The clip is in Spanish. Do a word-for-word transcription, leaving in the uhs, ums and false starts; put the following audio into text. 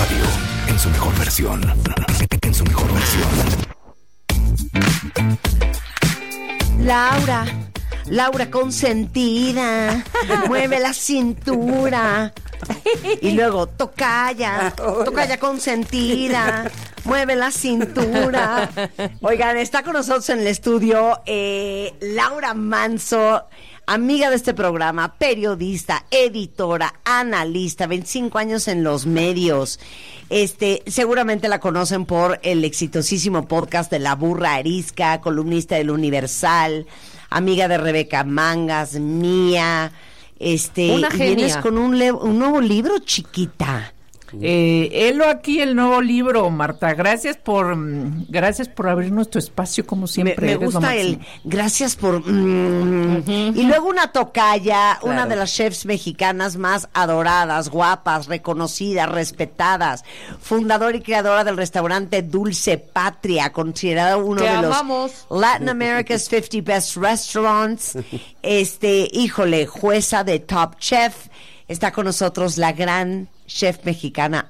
Radio en su mejor versión. En su mejor versión. Laura, Laura consentida, mueve la cintura. Y luego, tocaya, tocaya consentida, mueve la cintura. Oigan, está con nosotros en el estudio eh, Laura Manso, amiga de este programa, periodista, editora, analista, veinticinco años en los medios. Este, seguramente la conocen por el exitosísimo podcast de La Burra Arisca, columnista del Universal, amiga de Rebeca Mangas, mía. Este, Una y vienes genia. con un, le- un nuevo libro, chiquita. Eh, helo aquí el nuevo libro, Marta. Gracias por mm, gracias por abrirnos tu espacio como Me, siempre. me Eres lo gusta máximo. el gracias por mm. Y luego una tocaya, Claro. una de las chefs mexicanas más adoradas, guapas, reconocidas, respetadas, fundadora y creadora del restaurante Dulce Patria, considerado uno Te de amamos. los Latin America's fifty Best Restaurants. Este, híjole, jueza de Top Chef. Está con nosotros la gran chef mexicana